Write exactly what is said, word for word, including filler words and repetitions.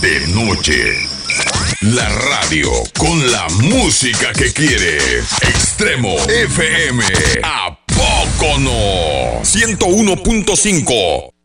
de noche. La radio con la música que quieres. Extremo F M. ¿A poco no? ciento uno punto cinco.